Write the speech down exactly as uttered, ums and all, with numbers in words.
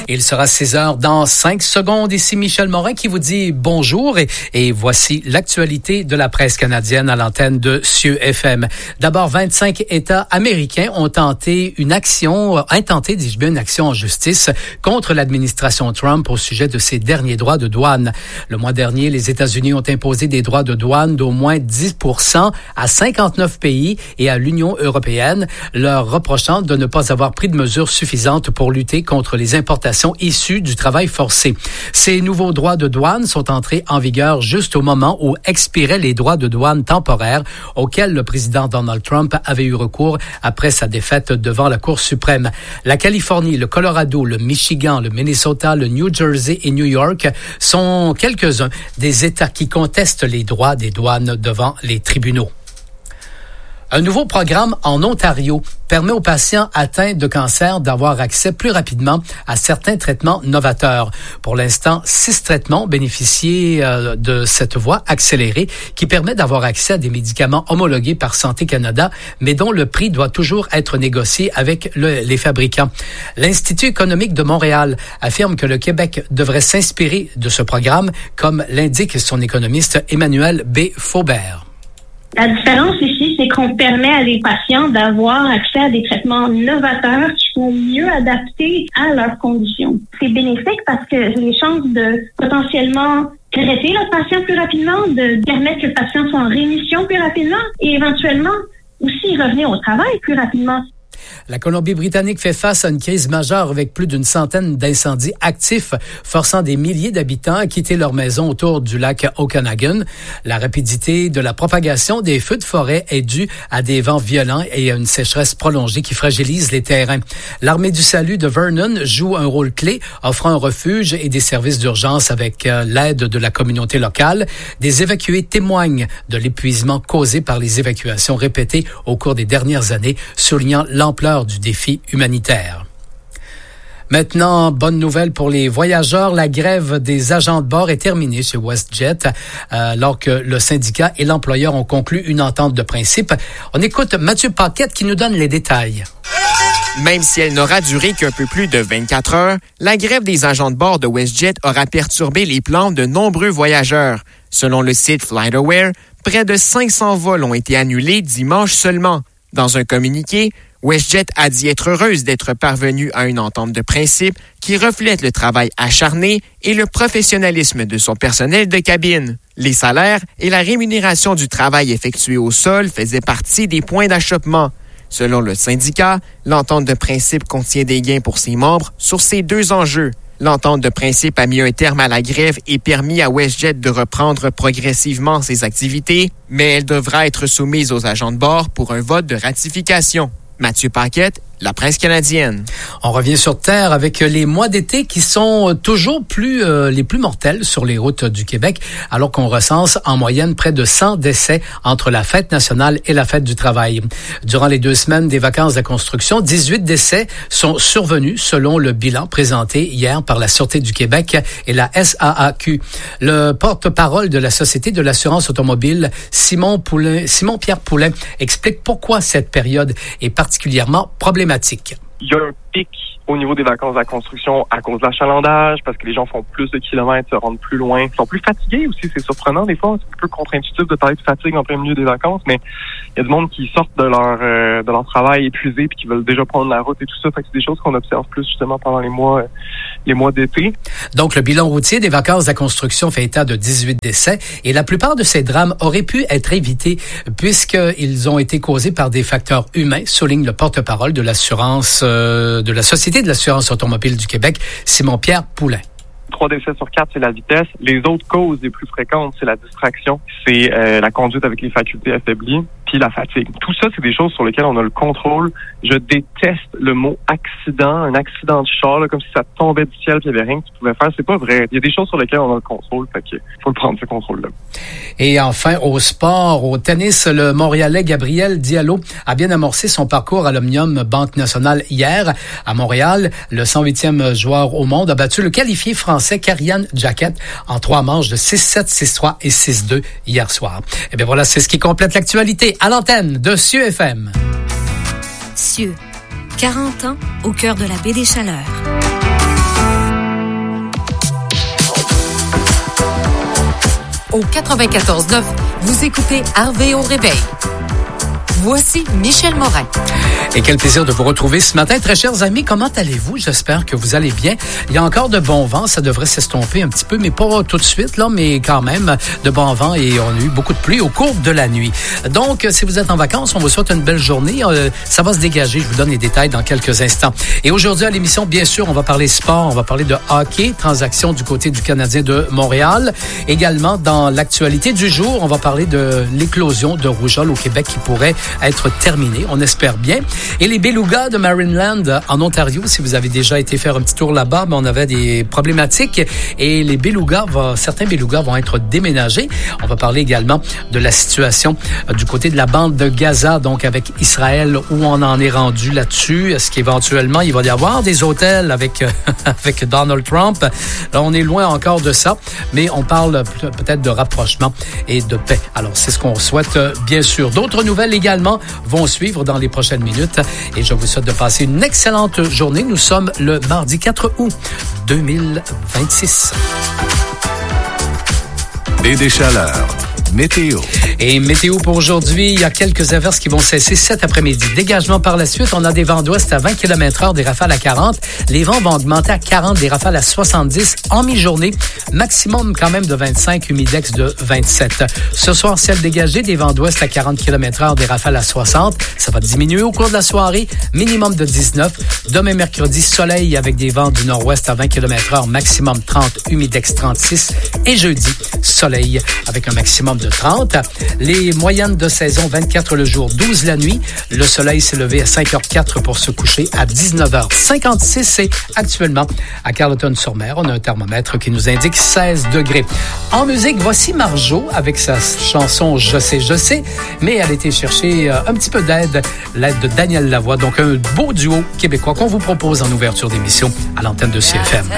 Il sera six heures dans cinq secondes. Ici Michel Morin qui vous dit bonjour et, et voici l'actualité de la presse canadienne à l'antenne de C I E F M. D'abord, vingt-cinq États américains ont tenté une action, intenté, dis-je bien, une action en justice contre l'administration Trump au sujet de ses derniers droits de douane. Le mois dernier, les États-Unis ont imposé des droits de douane d'au moins dix pour cent à cinquante-neuf pays et à l'Union européenne, leur reprochant de ne pas avoir pris de mesures suffisantes pour lutter contre les importations issues du travail forcé. Ces nouveaux droits de douane sont entrés en vigueur juste au moment où expiraient les droits de douane temporaires auxquels le président Donald Trump avait eu recours après sa défaite devant la Cour suprême. La Californie, le Colorado, le Michigan, le Minnesota, le New Jersey et New York sont quelques-uns des États qui contestent les droits des douanes devant les tribunaux. Un nouveau programme en Ontario permet aux patients atteints de cancer d'avoir accès plus rapidement à certains traitements novateurs. Pour l'instant, six traitements bénéficient euh, de cette voie accélérée qui permet d'avoir accès à des médicaments homologués par Santé Canada, mais dont le prix doit toujours être négocié avec le, les fabricants. L'Institut économique de Montréal affirme que le Québec devrait s'inspirer de ce programme, comme l'indique son économiste Emmanuel B. Faubert. La différence ici, c'est qu'on permet à les patients d'avoir accès à des traitements novateurs qui sont mieux adaptés à leurs conditions. C'est bénéfique parce que les chances de potentiellement traiter le patient plus rapidement, de permettre que le patient soit en rémission plus rapidement et éventuellement aussi revenir au travail plus rapidement. La Colombie-Britannique fait face à une crise majeure avec plus d'une centaine d'incendies actifs, forçant des milliers d'habitants à quitter leur maison autour du lac Okanagan. La rapidité de la propagation des feux de forêt est due à des vents violents et à une sécheresse prolongée qui fragilise les terrains. L'Armée du salut de Vernon joue un rôle clé, offrant un refuge et des services d'urgence avec euh, l'aide de la communauté locale. Des évacués témoignent de l'épuisement causé par les évacuations répétées au cours des dernières années, soulignant l'ampleur du défi humanitaire. Maintenant, bonne nouvelle pour les voyageurs. La grève des agents de bord est terminée chez WestJet, euh, alors que le syndicat et l'employeur ont conclu une entente de principe. On écoute Mathieu Paquette qui nous donne les détails. Même si elle n'aura duré qu'un peu plus de vingt-quatre heures, la grève des agents de bord de WestJet aura perturbé les plans de nombreux voyageurs. Selon le site FlightAware, près de cinq cents vols ont été annulés dimanche seulement. Dans un communiqué, WestJet a dit être heureuse d'être parvenue à une entente de principe qui reflète le travail acharné et le professionnalisme de son personnel de cabine. Les salaires et la rémunération du travail effectué au sol faisaient partie des points d'achoppement. Selon le syndicat, l'entente de principe contient des gains pour ses membres sur ces deux enjeux. L'entente de principe a mis un terme à la grève et permis à WestJet de reprendre progressivement ses activités, mais elle devra être soumise aux agents de bord pour un vote de ratification. Mathieu Paquette, La Presse canadienne. On revient sur Terre avec les mois d'été qui sont toujours plus euh, les plus mortels sur les routes du Québec, alors qu'on recense en moyenne près de cent décès entre la fête nationale et la fête du travail. Durant les deux semaines des vacances de construction, dix-huit décès sont survenus selon le bilan présenté hier par la Sûreté du Québec et la S A A Q. Le porte-parole de la Société de l'assurance automobile, Simon Poulin, Simon-Pierre Poulin, explique pourquoi cette période est particulièrement problématique. Il y a un pic au niveau des vacances de la construction à cause de l'achalandage, parce que les gens font plus de kilomètres, se rendent plus loin, ils sont plus fatigués aussi. C'est surprenant des fois, c'est un peu contre-intuitif de parler de fatigue en plein milieu des vacances, mais il y a du monde qui sortent de leur euh, de leur travail épuisé puis qui veulent déjà prendre la route et tout ça. Fait que c'est des choses qu'on observe plus justement pendant les mois euh, les mois d'été. Donc le bilan routier des vacances de la construction fait état de dix-huit décès et la plupart de ces drames auraient pu être évités puisqu'ils ont été causés par des facteurs humains, souligne le porte-parole de l'assurance euh, de la Société de l'assurance automobile du Québec, Simon-Pierre Poulin. Trois décès sur quatre, c'est la vitesse. Les autres causes les plus fréquentes, c'est la distraction, c'est euh, la conduite avec les facultés affaiblies, puis la fatigue. Tout ça, c'est des choses sur lesquelles on a le contrôle. Je déteste le mot accident, un accident de char, là, comme si ça tombait du ciel, puis il n'y avait rien que tu pouvais faire. C'est pas vrai. Il y a des choses sur lesquelles on a le contrôle, fait que faut le prendre, ce contrôle-là. Et enfin, au sport, au tennis, le Montréalais Gabriel Diallo a bien amorcé son parcours à l'Omnium Banque Nationale hier. À Montréal, le cent huitième joueur au monde a battu le qualifié français Karian Jacket en trois manches de six sept, six trois et six deux hier soir. Et bien voilà, c'est ce qui complète l'actualité à l'antenne de C I E F M. C I E, quarante ans au cœur de la baie des Chaleurs. Au quatre-vingt-quatorze neuf, vous écoutez Harvey au réveil. Voici Michel Morin. Et quel plaisir de vous retrouver ce matin. Très chers amis, comment allez-vous? J'espère que vous allez bien. Il y a encore de bons vents. Ça devrait s'estomper un petit peu, mais pas tout de suite, là, mais quand même de bons vents et on a eu beaucoup de pluie au cours de la nuit. Donc, si vous êtes en vacances, on vous souhaite une belle journée. Euh, ça va se dégager. Je vous donne les détails dans quelques instants. Et aujourd'hui, à l'émission, bien sûr, on va parler sport. On va parler de hockey, transaction du côté du Canadien de Montréal. Également, dans l'actualité du jour, on va parler de l'éclosion de rougeole au Québec qui pourrait être terminée. On espère bien. Et les Belugas de Marineland en Ontario, si vous avez déjà été faire un petit tour là-bas, ben on avait des problématiques et les Belugas, va, certains Belugas vont être déménagés. On va parler également de la situation euh, du côté de la bande de Gaza, donc avec Israël, où on en est rendu là-dessus. Est-ce qu'éventuellement, il va y avoir des hôtels avec, euh, avec Donald Trump? Là, on est loin encore de ça, mais on parle peut-être de rapprochement et de paix. Alors, c'est ce qu'on souhaite, euh, bien sûr. D'autres nouvelles également vont suivre dans les prochaines minutes. Et je vous souhaite de passer une excellente journée. Nous sommes le mardi quatre août deux mille vingt-six. Des déchaleurs. Météo. Et météo pour aujourd'hui, il y a quelques averses qui vont cesser cet après-midi. Dégagement par la suite, on a des vents d'ouest à vingt kilomètres heure, des rafales à quarante. Les vents vont augmenter à quarante, des rafales à soixante-dix en mi-journée. Maximum quand même de vingt-cinq, humidex de vingt-sept. Ce soir, ciel dégagé, des vents d'ouest à quarante kilomètres heure, des rafales à soixante. Ça va diminuer au cours de la soirée, minimum de dix-neuf. Demain, mercredi, soleil avec des vents du nord-ouest à vingt kilomètres heure, maximum trente, humidex trente-six. Et jeudi, soleil avec un maximum de trente. Les moyennes de saison, vingt-quatre le jour, douze la nuit. Le soleil s'est levé à cinq heures quatre pour se coucher à dix-neuf heures cinquante-six. Et actuellement, à Carleton-sur-Mer, on a un thermomètre qui nous indique seize degrés. En musique, voici Marjo avec sa chanson « Je sais, je sais », mais elle a été chercher un petit peu d'aide, l'aide de Daniel Lavoie. Donc, un beau duo québécois qu'on vous propose en ouverture d'émission à l'antenne de C F M.